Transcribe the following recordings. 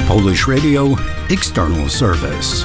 Polish Radio External Service.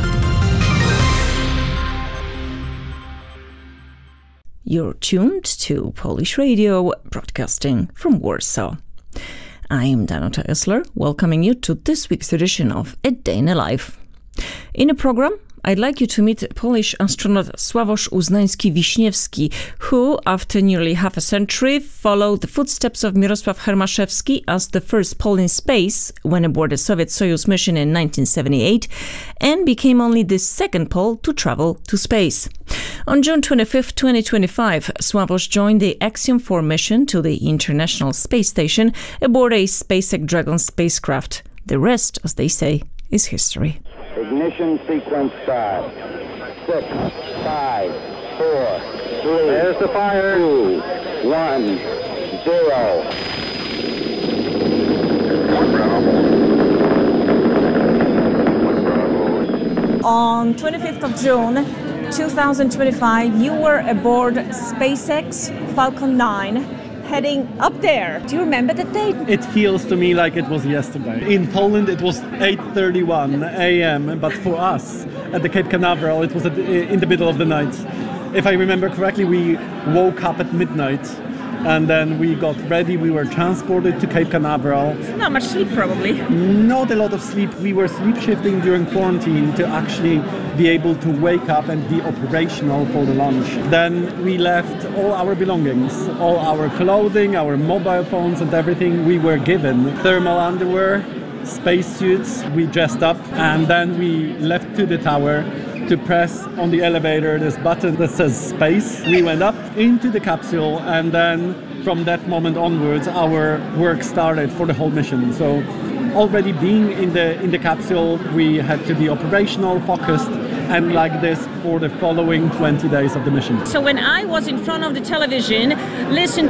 You're tuned to Polish Radio, broadcasting from Warsaw. I'm Danuta Esler, welcoming you to this week's edition of A Day in a Life. In the program, I'd like you to meet Polish astronaut Sławosz Uznański-Wiśniewski, who, after nearly half a century, followed the footsteps of Mirosław Hermaszewski as the first Pole in space when aboard the Soviet Soyuz mission in 1978, and became only the second Pole to travel to space. On June 25, 2025, Sławosz joined the Axiom 4 mission to the International Space Station aboard a SpaceX Dragon spacecraft. The rest, as they say, is history. Ignition sequence start. 6, 5, 4, 3. There's the fire. 2, 1, 0. On 25th of June 2025, you were aboard SpaceX Falcon 9. Heading up there. Do you remember the date? It feels to me like it was yesterday. In Poland it was 8:31 a.m., but for us at the Cape Canaveral it was in the middle of the night. If I remember correctly, we woke up at midnight and then we got ready. We were transported to Cape Canaveral. Not much sleep, probably. Not a lot of sleep. We were sleep shifting during quarantine to actually be able to wake up and be operational for the launch. Then we left all our belongings, all our clothing, our mobile phones and everything. We were given thermal underwear, spacesuits. We dressed up and then we left to the tower to press on the elevator this button that says space. We went up into the capsule and then from that moment onwards our work started for the whole mission. So already being in the capsule, we had to be operational, focused, and like this for the following 20 days of the mission. So when I was in front of the television, listened